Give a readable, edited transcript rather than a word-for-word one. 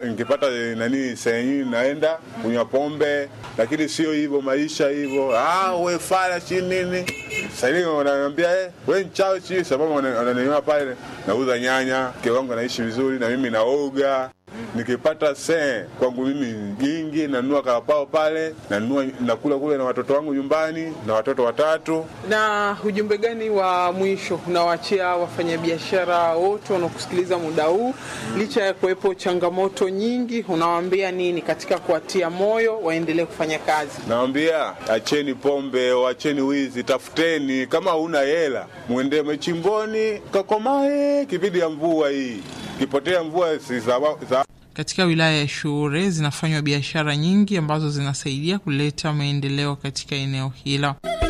Nikipata senyi naenda kunywa pombe, lakini sio hivyo maisha hivyo. Wewe fala nini? Sasa wananiambia wewe mchawi chi, sababu wananiona pale nauza nyanya, mke wangu anaishi vizuri na mimi naoga. Nikipata kwangu mimi jingi nanunua karapao pale, nanunua nakula kule na watoto wangu nyumbani na watoto 3. Na ujumbe gani wa mwisho unawaachia wafanyabiashara wote wanaokusikiliza muda huu, licha ya kuwepo changamoto nyingi, unawaambia nini katika kuatia moyo waendelee kufanya kazi? Naambia acheni pombe, acheni wizi, tafuteni, kama huna hela muende machimboni kakomae kipindi ya mvua hii. Kipotea mvua za Katika wilaya ya Shure zinafanywa biashara nyingi ambazo zinasaidia kuleta maendeleo katika eneo hilo.